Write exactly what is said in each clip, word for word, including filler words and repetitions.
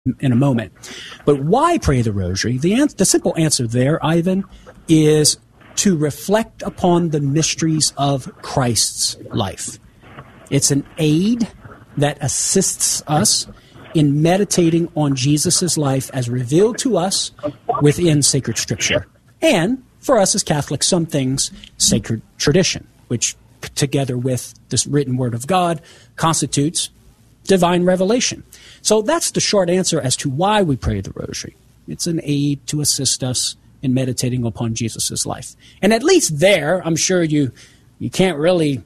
in a moment. But why pray the rosary? The, an- the simple answer there, Ivan, is to reflect upon the mysteries of Christ's life. It's an aid that assists us in meditating on Jesus' life as revealed to us within sacred scripture. And for us as Catholics, some things sacred tradition, which together with this written word of God constitutes divine revelation. So that's the short answer as to why we pray the rosary. It's an aid to assist us in meditating upon Jesus' life. And at least there, I'm sure you you can't really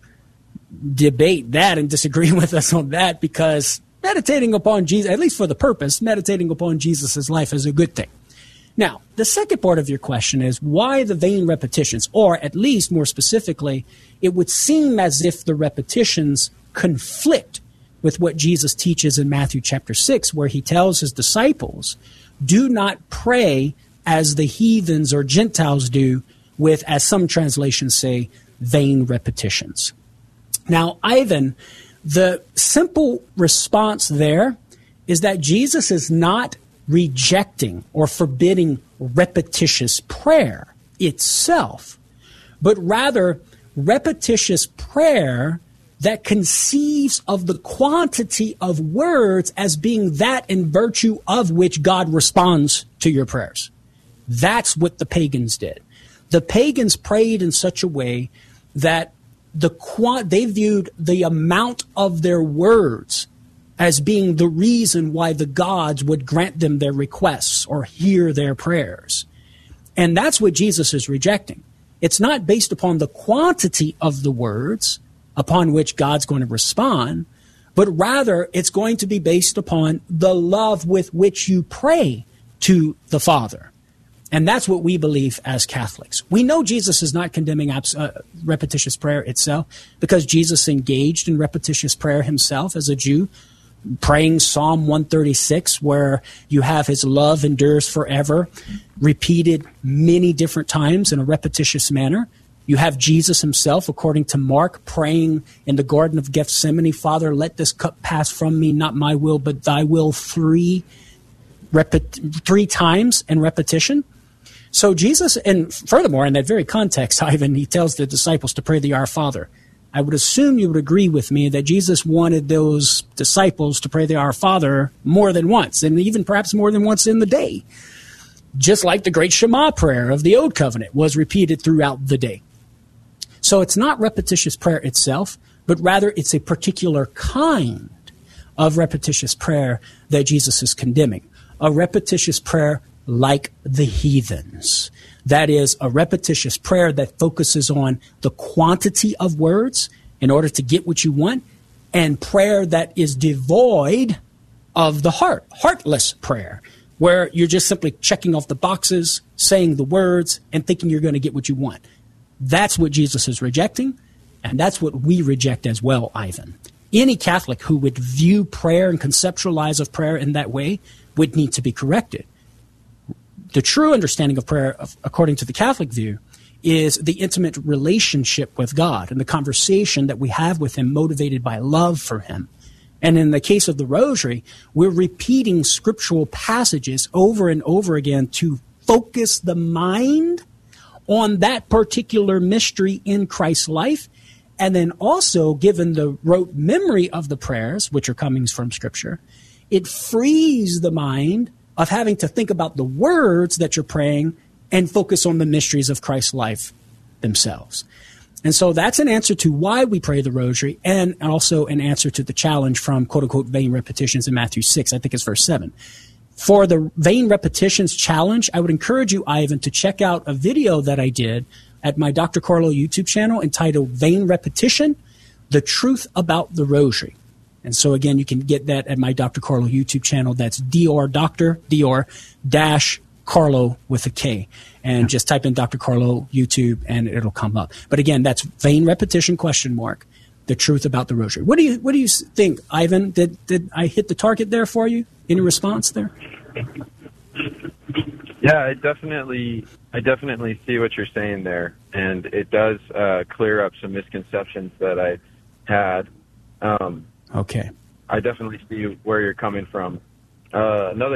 debate that and disagree with us on that, because meditating upon Jesus, at least for the purpose, meditating upon Jesus' life is a good thing. Now, the second part of your question is why the vain repetitions, or at least more specifically, it would seem as if the repetitions conflict with what Jesus teaches in Matthew chapter six, where he tells his disciples, do not pray as the heathens or Gentiles do with, as some translations say, vain repetitions. Now, Ivan, the simple response there is that Jesus is not rejecting or forbidding repetitious prayer itself, but rather repetitious prayer that conceives of the quantity of words as being that in virtue of which God responds to your prayers. That's what the pagans did. The pagans prayed in such a way that the quant- they viewed the amount of their words as being the reason why the gods would grant them their requests or hear their prayers. And that's what Jesus is rejecting. It's not based upon the quantity of the words upon which God's going to respond, but rather it's going to be based upon the love with which you pray to the Father. And that's what we believe as Catholics. We know Jesus is not condemning abs- uh, repetitious prayer itself, because Jesus engaged in repetitious prayer himself as a Jew, praying Psalm one thirty-six, where you have his love endures forever, repeated many different times in a repetitious manner. You have Jesus himself, according to Mark, praying in the Garden of Gethsemane, Father, let this cup pass from me, not my will, but thy will, three, repet- three times in repetition. So Jesus, and furthermore, in that very context, Ivan, he tells the disciples to pray the Our Father. I would assume you would agree with me that Jesus wanted those disciples to pray the Our Father more than once, and even perhaps more than once in the day. Just like the great Shema prayer of the Old Covenant was repeated throughout the day. So it's not repetitious prayer itself, but rather it's a particular kind of repetitious prayer that Jesus is condemning. A repetitious prayer like the heathens. That is a repetitious prayer that focuses on the quantity of words in order to get what you want, and prayer that is devoid of the heart, heartless prayer, where you're just simply checking off the boxes, saying the words, and thinking you're going to get what you want. That's what Jesus is rejecting, and that's what we reject as well, Ivan. Any Catholic who would view prayer and conceptualize of prayer in that way would need to be corrected. The true understanding of prayer, according to the Catholic view, is the intimate relationship with God and the conversation that we have with him motivated by love for him. And in the case of the Rosary, we're repeating scriptural passages over and over again to focus the mind on that particular mystery in Christ's life. And then also, given the rote memory of the prayers, which are coming from Scripture, it frees the mind of having to think about the words that you're praying and focus on the mysteries of Christ's life themselves. And so that's an answer to why we pray the Rosary, and also an answer to the challenge from quote-unquote vain repetitions in Matthew six, I think it's verse seven. For the vain repetitions challenge, I would encourage you, Ivan, to check out a video that I did at my Doctor Carlo YouTube channel entitled Vain Repetition, The Truth About the Rosary. And so, again, you can get that at my Doctor Carlo YouTube channel. That's Dr. Doctor Dr. dash Carlo with a K. And just type in Doctor Carlo YouTube and it'll come up. But again, that's vain repetition question mark, the truth about the Rosary. What do you what do you think, Ivan? Did did I hit the target there for you? Any response there? Yeah, I definitely I definitely see what you're saying there, and it does uh, clear up some misconceptions that I had. Um, Okay. I definitely see where you're coming from. Uh, another